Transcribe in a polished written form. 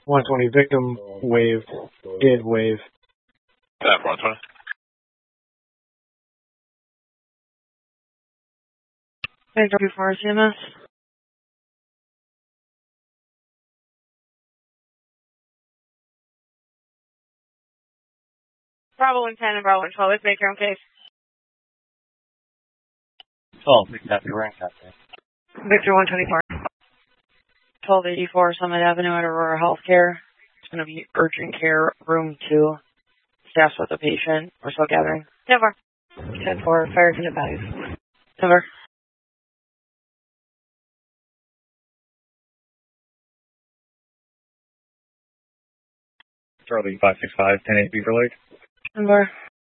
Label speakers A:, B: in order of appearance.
A: 120 victim waived. Did waive.
B: Tap 120.
C: Victor before CMS. Bravo 110 and Bravo 112. Let's make your own case.
D: 12, we got the rank out there.
C: Victor 124. 1284 Summit Avenue at Aurora Healthcare. It's going to be urgent care, room 2. Staff's with the patient. We're still gathering. Never. 10-4, fire can advise. Never.
D: Charlie 565, 10-8 Beaver Lake.
C: Never.